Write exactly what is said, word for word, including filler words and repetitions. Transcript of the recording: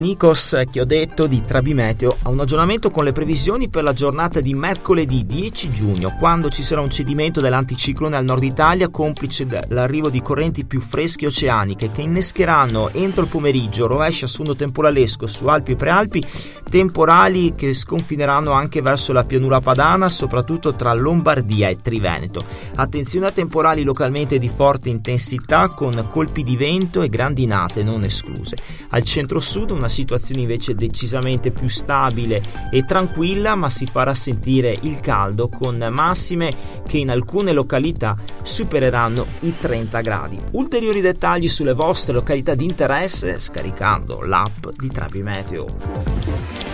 Nikos Chiodato di Trabimeteo ha un aggiornamento con le previsioni per la giornata di mercoledì dieci giugno, quando ci sarà un cedimento dell'anticiclone al nord Italia, complice l'arrivo di correnti più fresche oceaniche che innescheranno entro il pomeriggio rovesci a sfondo temporalesco su Alpi e Prealpi, temporali che sconfineranno anche verso la pianura padana, soprattutto tra Lombardia e Triveneto. Attenzione a temporali localmente di forte intensità con colpi di vento e grandinate non escluse. Al centro-sud una situazione invece decisamente più stabile e tranquilla, ma si farà sentire il caldo con massime che in alcune località supereranno i trenta gradi. Ulteriori dettagli sulle vostre località di interesse scaricando l'app di Trabimeteo.